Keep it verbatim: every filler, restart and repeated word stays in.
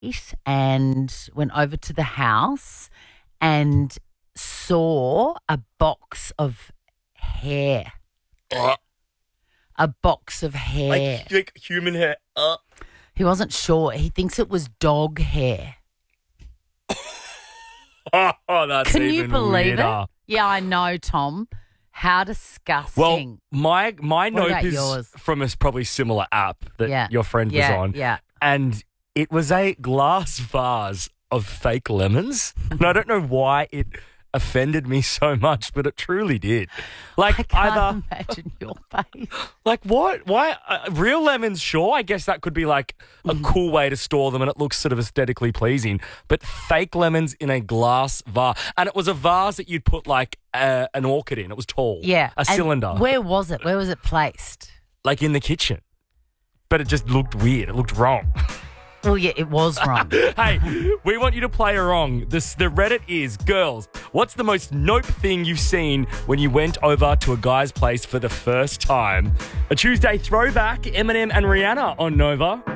and went over to the house and saw a box of hair. Uh, A box of hair. like, like human hair. Uh. He wasn't sure. He thinks it was dog hair. Oh, that's Can even you believe weirder. it? Yeah, I know, Tom. How disgusting. Well, my my What note about is yours? from a s- probably similar app that Yeah. your friend yeah, was on. Yeah. And it was a glass vase of fake lemons. And I don't know why it offended me so much, but it truly did. Like I can't either, imagine your face. like what? Why uh, real lemons? Sure, I guess that could be like a Mm. cool way to store them, and it looks sort of aesthetically pleasing. But fake lemons in a glass vase, and it was a vase that you'd put like uh, an orchid in. It was tall, Yeah. a And cylinder, Where was it? Where was it placed? like in the kitchen. But it just looked weird. It looked wrong. Well, yeah, it was wrong. Hey, we want you to play wrong. This, the Reddit is, girls, what's the most nope thing you've seen when you went over to a guy's place for the first time? A Tuesday throwback, Eminem and Rihanna on Nova.